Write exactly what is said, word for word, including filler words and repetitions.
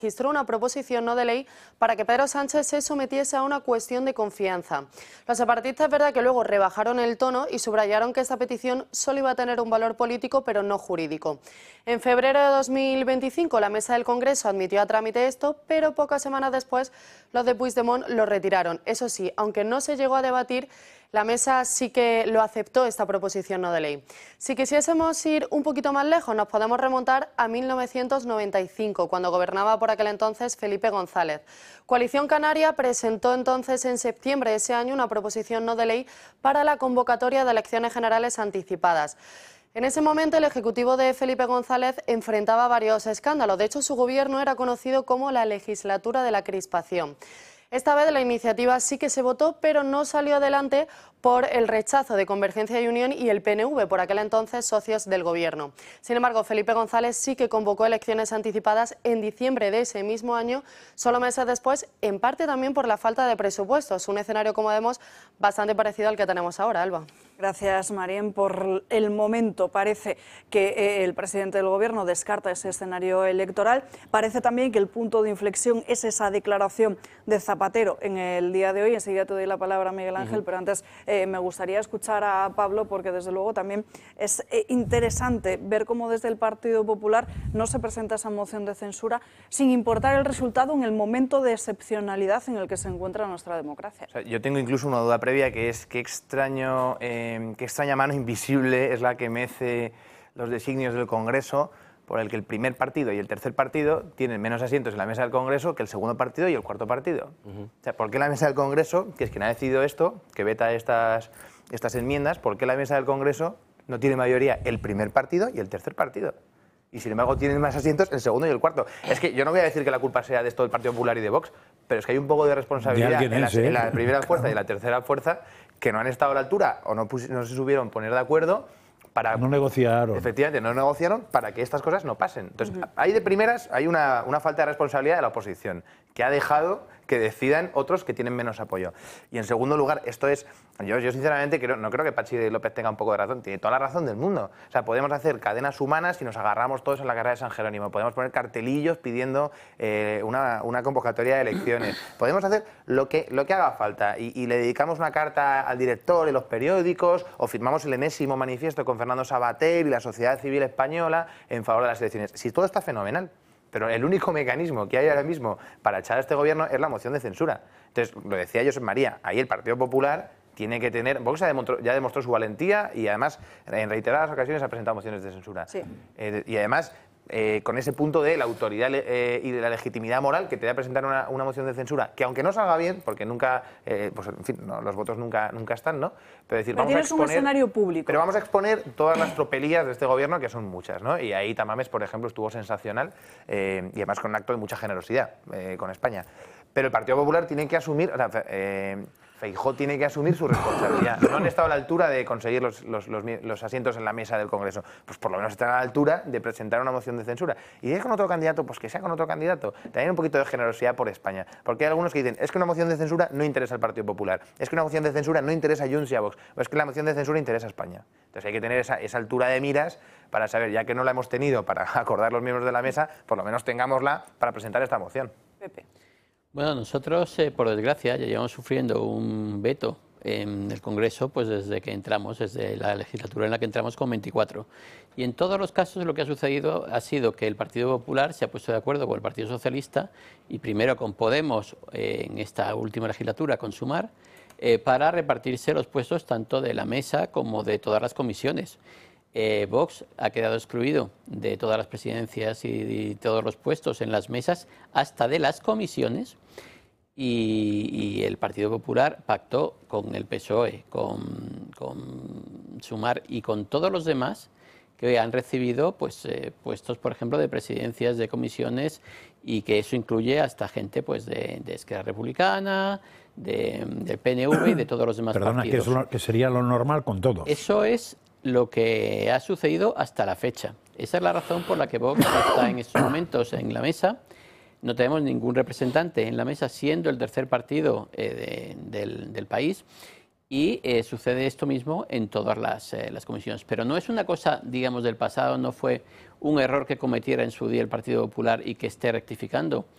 registró una proposición no de ley para que Pedro Sánchez se sometiese a una cuestión de confianza. Los separatistas es verdad que luego rebajaron el tono y subrayaron que esta petición solo iba a tener un valor político pero no jurídico. En febrero de dos mil veinticinco la mesa del Congreso admitió a trámite esto, pero pocas semanas después los de Puigdemont lo retiraron. Eso sí, aunque no se llegó a debatir, la mesa sí que lo aceptó, esta proposición no de ley. Si quisiésemos ir un poquito más lejos, nos podemos remontar a mil novecientos noventa y cinco, cuando gobernaba por aquel entonces Felipe González. Coalición Canaria presentó entonces en septiembre de ese año una proposición no de ley para la convocatoria de elecciones generales anticipadas. En ese momento el ejecutivo de Felipe González enfrentaba varios escándalos. De hecho, su gobierno era conocido como la legislatura de la crispación. Esta vez la iniciativa sí que se votó, pero no salió adelante por el rechazo de Convergencia y Unión y el P N V, por aquel entonces socios del gobierno. Sin embargo, Felipe González sí que convocó elecciones anticipadas en diciembre de ese mismo año, solo meses después, en parte también por la falta de presupuestos. Un escenario, como vemos, bastante parecido al que tenemos ahora, Alba. Gracias, Marien. Por el momento parece que el presidente del Gobierno descarta ese escenario electoral. Parece también que el punto de inflexión es esa declaración de Zapatero en el día de hoy. Enseguida te doy la palabra, Miguel Ángel, uh-huh. pero antes eh, me gustaría escuchar a Pablo, porque desde luego también es eh, interesante ver cómo desde el Partido Popular no se presenta esa moción de censura sin importar el resultado en el momento de excepcionalidad en el que se encuentra nuestra democracia. O sea, yo tengo incluso una duda previa, que es qué extraño... Eh, qué extraña mano invisible es la que mece los designios del Congreso, por el que el primer partido y el tercer partido tienen menos asientos en la mesa del Congreso que el segundo partido y el cuarto partido. Uh-huh. O sea, ¿por qué la mesa del Congreso, que es quien ha decidido esto, que veta estas, estas enmiendas, por qué la mesa del Congreso no tiene mayoría el primer partido y el tercer partido? Y sin embargo tienen más asientos el segundo y el cuarto. Es que yo no voy a decir que la culpa sea de esto del Partido Popular y de Vox, pero es que hay un poco de responsabilidad en, las, en la primera fuerza y la tercera fuerza que no han estado a la altura o no, pus, no se subieron a poner de acuerdo para... No negociaron. Efectivamente, no negociaron para que estas cosas no pasen. Entonces, uh-huh. hay de primeras, hay una, una falta de responsabilidad de la oposición, que ha dejado que decidan otros que tienen menos apoyo. Y en segundo lugar, esto es... Yo, yo sinceramente creo, no creo que Patxi López tenga un poco de razón, tiene toda la razón del mundo. O sea, podemos hacer cadenas humanas y nos agarramos todos en la carrera de San Jerónimo. Podemos poner cartelillos pidiendo eh, una, una convocatoria de elecciones. Podemos hacer lo que, lo que haga falta y, y le dedicamos una carta al director en los periódicos o firmamos el enésimo manifiesto con Fernando Savater y la sociedad civil española en favor de las elecciones. Si todo está fenomenal. Pero el único mecanismo que hay ahora mismo para echar a este gobierno es la moción de censura. Entonces, lo decía Josep María, ahí el Partido Popular tiene que tener... Vox ya demostró, ya demostró su valentía y además en reiteradas ocasiones ha presentado mociones de censura. Sí. Eh, y además... Eh, con ese punto de la autoridad eh, y de la legitimidad moral que te da presentar una, una moción de censura, que aunque no salga bien, porque nunca, eh, pues en fin, no, los votos nunca, nunca están, ¿no? Pero decir, pero vamos a exponer, un escenario público. Pero vamos a exponer todas las tropelías de este gobierno, que son muchas, ¿no? Y ahí Tamames, por ejemplo, estuvo sensacional eh, y además con un acto de mucha generosidad eh, con España. Pero el Partido Popular tiene que asumir... O sea, eh, Feijóo tiene que asumir su responsabilidad. No han estado a la altura de conseguir los, los, los, los asientos en la mesa del Congreso. Pues por lo menos están a la altura de presentar una moción de censura. Y es con otro candidato, pues que sea con otro candidato. También un poquito de generosidad por España. Porque hay algunos que dicen, es que una moción de censura no interesa al Partido Popular. Es que una moción de censura no interesa a Junts y a Vox. O es que la moción de censura interesa a España. Entonces hay que tener esa, esa altura de miras para saber, ya que no la hemos tenido para acordar los miembros de la mesa, por lo menos tengámosla para presentar esta moción. Pepe. Bueno, nosotros, eh, por desgracia, ya llevamos sufriendo un veto en el Congreso pues desde que entramos, desde la legislatura en la que entramos con veinticuatro. Y en todos los casos lo que ha sucedido ha sido que el Partido Popular se ha puesto de acuerdo con el Partido Socialista y primero con Podemos eh, en esta última legislatura, con Sumar, eh, para repartirse los puestos tanto de la mesa como de todas las comisiones. Eh, Vox ha quedado excluido de todas las presidencias y de todos los puestos en las mesas, hasta de las comisiones, y, y el Partido Popular pactó con el P S O E, con, con Sumar y con todos los demás que han recibido pues, eh, puestos, por ejemplo, de presidencias de comisiones, y que eso incluye hasta gente pues, de, de Esquerra Republicana, de, del P N V y de todos los demás Perdona, partidos. Perdona, que, que sería lo normal con todos. Eso es lo que ha sucedido hasta la fecha. Esa es la razón por la que Vox está en estos momentos en la mesa. No tenemos ningún representante en la mesa, siendo el tercer partido eh, de, del, del país, y eh, sucede esto mismo en todas las, eh, las comisiones. Pero no es una cosa, digamos, del pasado, no fue un error que cometiera en su día el Partido Popular y que esté rectificando.